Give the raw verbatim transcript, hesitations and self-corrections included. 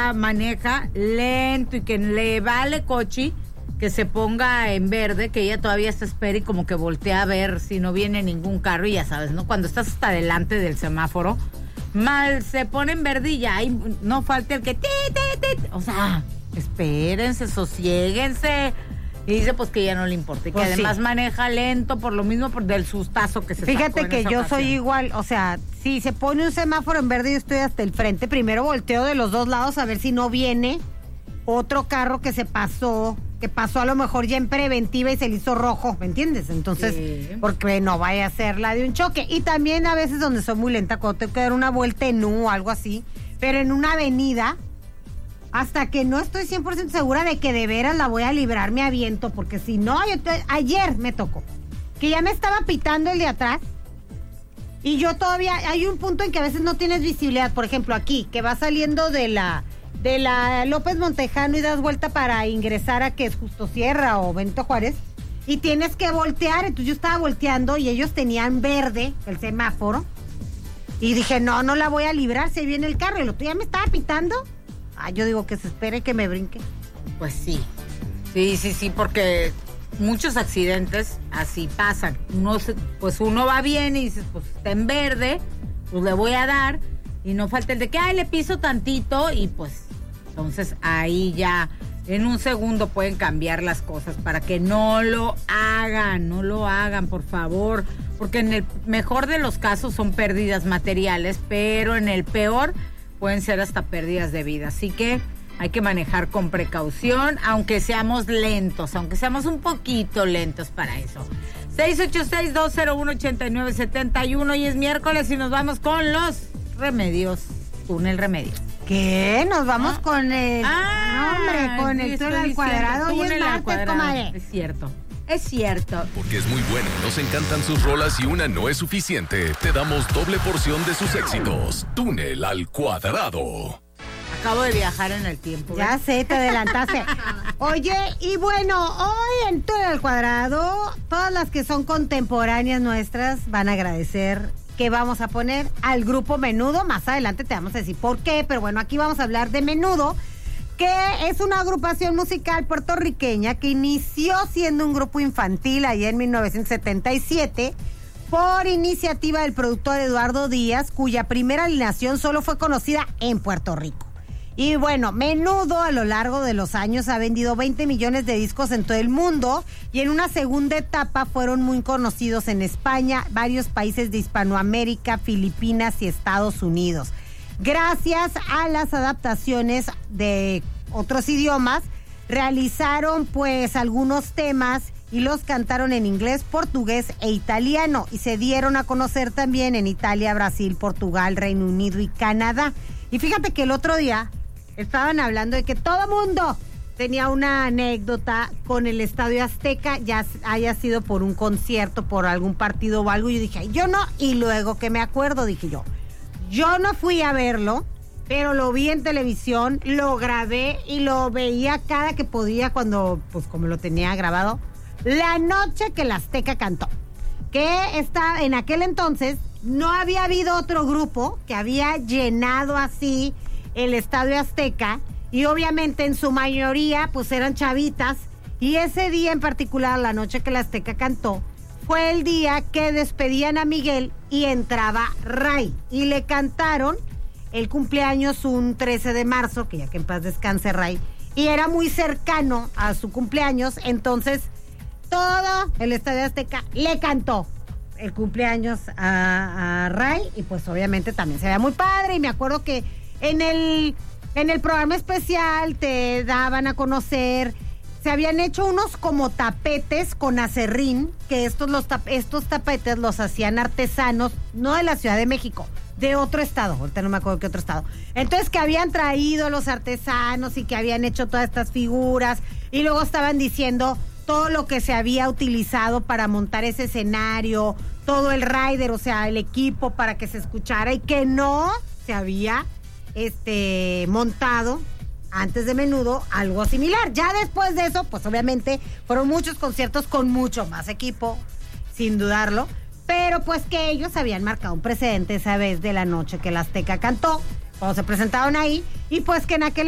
ella maneja lento y que le vale cochi que se ponga en verde, que ella todavía se espera y como que voltea a ver si no viene ningún carro, y ya sabes, ¿no? Cuando estás hasta delante del semáforo, mal se pone en verde y ya, y no falta el que ti, ti, ti, o sea, espérense, sosiéguense. Y dice pues que ya no le importa y que pues además sí. maneja lento por lo mismo por del sustazo que se Fíjate sacó que en esa yo ocasión. soy igual, o sea, si se pone un semáforo en verde y yo estoy hasta el frente, primero volteo de los dos lados a ver si no viene otro carro que se pasó, que pasó a lo mejor ya en preventiva y se le hizo rojo, ¿me entiendes? Entonces, sí. porque no vaya a ser la de un choque. Y también a veces donde soy muy lenta, cuando tengo que dar una vuelta en U o algo así, pero en una avenida, hasta que no estoy cien por ciento segura de que de veras la voy a librar, me aviento, porque si no, yo te, ayer me tocó, que ya me estaba pitando el de atrás, y yo todavía, hay un punto en que a veces no tienes visibilidad, por ejemplo aquí, que va saliendo de la, de la López Montejano y das vuelta para ingresar a que es Justo Sierra o Benito Juárez, y tienes que voltear, entonces yo estaba volteando y ellos tenían verde el semáforo, y dije, no, no la voy a librar, si viene el carro, y el otro ya me estaba pitando. Ah, yo digo que se espere que me brinque. Pues sí, sí, sí, sí, porque muchos accidentes así pasan. Uno se, pues uno va bien y dices, pues está en verde, pues le voy a dar, y no falta el de que, ay, le piso tantito, y pues, entonces ahí ya en un segundo pueden cambiar las cosas para que no lo hagan, no lo hagan, por favor, porque en el mejor de los casos son pérdidas materiales, pero en el peor pueden ser hasta pérdidas de vida, así que hay que manejar con precaución, aunque seamos lentos, aunque seamos un poquito lentos para eso. seis ocho seis, dos cero uno, ocho nueve siete uno, y es miércoles y nos vamos con los remedios, túnel remedio. ¿Qué? Nos vamos ¿Ah? con el... Ah, no, hombre, con el túnel al cuadrado y el martes, comadre. Es cierto. Es cierto. Porque es muy bueno y nos encantan sus rolas y una no es suficiente. Te damos doble porción de sus éxitos. Túnel al cuadrado. Acabo de viajar en el tiempo. Ya ¿ves? Sé, te adelantaste. Oye, y bueno, hoy en Túnel al cuadrado, todas las que son contemporáneas nuestras van a agradecer que vamos a poner al grupo Menudo. Más adelante te vamos a decir por qué, pero bueno, aquí vamos a hablar de Menudo, que es una agrupación musical puertorriqueña que inició siendo un grupo infantil allá en mil novecientos setenta y siete por iniciativa del productor Eduardo Díaz, cuya primera alineación solo fue conocida en Puerto Rico. Y bueno, Menudo a lo largo de los años ha vendido veinte millones de discos en todo el mundo, y en una segunda etapa fueron muy conocidos en España, varios países de Hispanoamérica, Filipinas y Estados Unidos. Gracias a las adaptaciones de otros idiomas, realizaron pues algunos temas y los cantaron en inglés, portugués e italiano, y se dieron a conocer también en Italia, Brasil, Portugal, Reino Unido y Canadá. Y fíjate que el otro día estaban hablando de que todo mundo tenía una anécdota con el Estadio Azteca, ya haya sido por un concierto, por algún partido o algo. Y yo dije, ay, yo no, y luego que me acuerdo, dije yo, Yo no fui a verlo, pero lo vi en televisión, lo grabé y lo veía cada que podía cuando, pues como lo tenía grabado, la noche que la Azteca cantó. Que está, en aquel entonces no había habido otro grupo que había llenado así el Estadio Azteca, y obviamente en su mayoría pues eran chavitas, y ese día en particular, la noche que la Azteca cantó, fue el día que despedían a Miguel y entraba Ray, y le cantaron el cumpleaños un trece de marzo, que ya que en paz descanse Ray, y era muy cercano a su cumpleaños, entonces todo el Estadio Azteca le cantó el cumpleaños a, a Ray, y pues obviamente también se veía muy padre. Y me acuerdo que en el, en el programa especial te daban a conocer, se habían hecho unos como tapetes con acerrín, que estos, los tap, estos tapetes los hacían artesanos, no de la Ciudad de México, de otro estado, ahorita no me acuerdo qué otro estado. Entonces que habían traído los artesanos y que habían hecho todas estas figuras, y luego estaban diciendo todo lo que se había utilizado para montar ese escenario, todo el rider, o sea, el equipo para que se escuchara, y que no se había este montado antes de Menudo algo similar. Ya después de eso, pues obviamente fueron muchos conciertos con mucho más equipo, sin dudarlo, pero pues que ellos habían marcado un precedente esa vez de la noche que la Azteca cantó, cuando se presentaron ahí, y pues que en aquel